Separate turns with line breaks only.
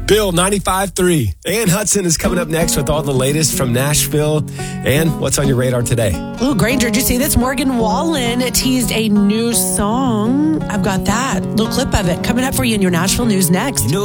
Bill 95.3. Ann Hudson is coming up next with all the latest from Nashville. And what's on your radar today?
Oh, Granger, did you see this? Morgan Wallen teased a new song. I've got that little clip of it coming up for you in your Nashville news next.